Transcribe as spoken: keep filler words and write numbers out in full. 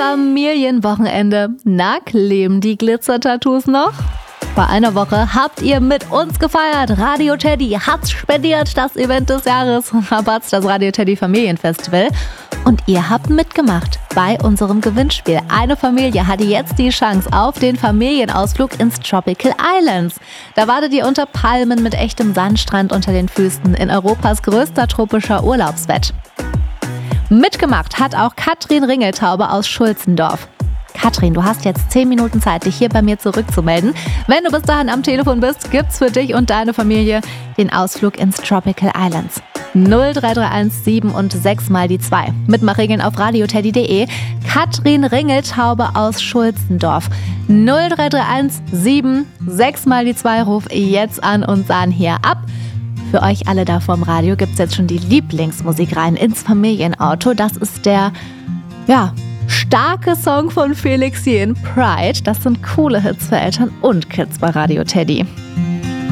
Familienwochenende. Na, kleben die Glitzer-Tattoos noch? Vor einer Woche habt ihr mit uns gefeiert. Radio Teddy hat's spendiert, das Event des Jahres. Rabatz, das Radio Teddy Familienfestival. Und ihr habt mitgemacht bei unserem Gewinnspiel. Eine Familie hatte jetzt die Chance auf den Familienausflug ins Tropical Islands. Da wartet ihr unter Palmen mit echtem Sandstrand unter den Füßen in Europas größter tropischer Urlaubsbett. Mitgemacht hat auch Katrin Ringeltaube aus Schulzendorf. Katrin, du hast jetzt zehn Minuten Zeit, dich hier bei mir zurückzumelden. Wenn du bis dahin am Telefon bist, gibt's für dich und deine Familie den Ausflug ins Tropical Islands. null drei drei eins sieben und sechs mal die zwei. Mitmachregeln auf radioteddy punkt de. Katrin Ringeltaube aus Schulzendorf. null drei drei eins sieben sechs mal die zwei. Ruf jetzt an und sahn hier ab. Für euch alle da vorm Radio gibt's jetzt schon die Lieblingsmusik rein ins Familienauto. Das ist der, ja, starke Song von Felix Jähn, Pride. Das sind coole Hits für Eltern und Kids bei Radio Teddy.